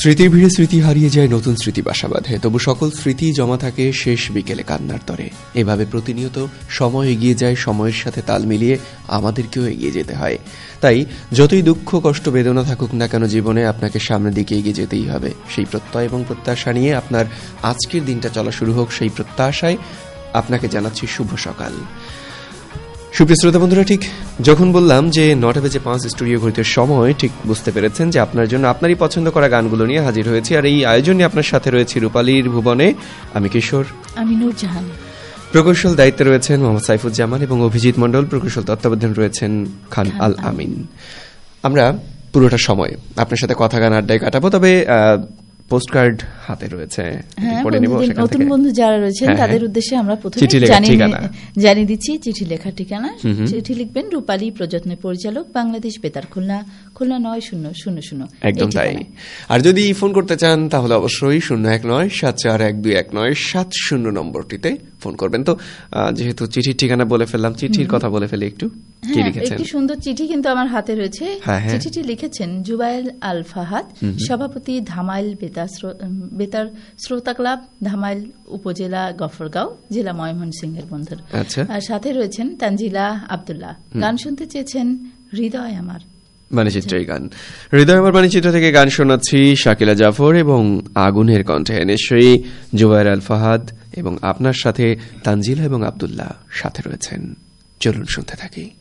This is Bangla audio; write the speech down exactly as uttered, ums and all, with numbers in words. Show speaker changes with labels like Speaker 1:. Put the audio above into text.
Speaker 1: স্মৃতির ভিড়ে স্মৃতি হারিয়ে যায়, নতুন স্মৃতি বাসা বাঁধে, তবু সকল স্মৃতি জমা থাকে শেষ বিকেলে কান্নার তরে। এভাবে প্রতিনিয়ত সময় এগিয়ে যায়, সময়ের সাথে তাল মিলিয়ে আমাদেরকেও এগিয়ে যেতে হয়। তাই যতই দুঃখ কষ্ট বেদনা থাকুক না কেন জীবনে, আপনাকে সামনের দিকে এগিয়ে যেতেই হবে। সেই প্রত্যয় এবং প্রত্যাশা নিয়ে আপনার আজকের দিনটা চলা শুরু হোক, সেই প্রত্যাশায় আপনাকে জানাচ্ছি শুভ সকাল। সুপ্রিয় শ্রোতা বন্ধুরা, ঠিক যখন বললাম যে নটা বেজে পাঁচ স্টুডিও ঘড়িতে সময়, ঠিক বুঝতে পেরেছেন যে আপনার জন্য আপনারই পছন্দ করা গানগুলো নিয়ে হাজির হয়েছি। আর এই আয়োজনে আপনার সাথে রয়েছে রূপালীর ভুবনে আমি কিশোর,
Speaker 2: আমি নূরজাহান।
Speaker 1: প্রকৌশল দায়িত্বে রয়েছেন মোহাম্মদ সাইফুজ্জামান এবং অভিজিৎ মণ্ডল, প্রকৌশল তত্ত্বাবধানে রয়েছেন খান আল আমিন। আমরা পুরোটা সময় আপনার সাথে কথা গান আড্ডায় কাটাবো, তবে পোস্ট কার্ড হাতে রয়েছে,
Speaker 2: নতুন বন্ধু যারা রয়েছেন তাদের উদ্দেশ্যে আমরা প্রথমে জানিয়ে দিচ্ছি চিঠি লেখার ঠিকানা। চিঠি লিখবেন রূপালী প্রযত্নের পরিচালক, বাংলাদেশ বেতার, খুলনা খুলনা নয় শূন্য শূন্য শূন্য।
Speaker 1: একদম তাই। আর যদি ফোন করতে চান তাহলে অবশ্যই শূন্য এক নয় সাত চার এক দুই এক নয় সাত শূন্য নম্বরটিতে ফোন করবেন। তো যেহেতু চিঠির ঠিকানা বলে ফেললাম, চিঠির কথা বলে ফেলি একটু। কি লিখেছেন?
Speaker 2: একটি সুন্দর চিঠি কিন্তু আমার হাতে রয়েছে। চিঠিটি লিখেছেন জুবায়েল আল ফাহাদ, সভাপতি ধামাইল বেতার বেতার শ্রোতা ক্লাব, ধামাইল উপজেলা, গফরগাঁও জেলা, ময়মনসিংহের বন্ধুর। আর সাথে রয়েছেন তানজিলা আব্দুল্লাহ। গান শুনতে চেয়েছেন হৃদয় আমার
Speaker 1: বাণীচিত্রের গান। হৃদয় আমার বাণীচিত্র থেকে গান শোনাচ্ছি শাকিলা জাফর এবং আগুনের কণ্ঠে। নিশ্চয়ই জুবায়ের আল ফাহাদ এবং আপনার সাথে তানজিলা এবং আব্দুল্লাহ সাথে রয়েছেন। চলুন শুনতে থাকি।